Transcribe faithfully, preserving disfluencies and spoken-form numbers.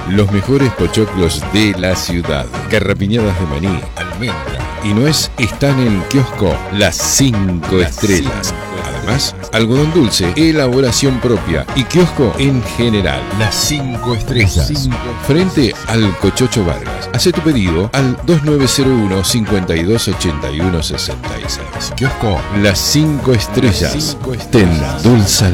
Los mejores pochoclos de la ciudad. Garrapiñadas de maní, almendra y nuez están en kiosco Las Cinco Estrellas. Además, algodón dulce, elaboración propia y kiosco en general. Las Cinco Estrellas. Cinco. Frente al Cochocho Vargas. Hacé tu pedido al dos nueve cero uno, cinco dos ocho uno, seis seis. Kiosco Las Cinco Estrellas. Te endulza la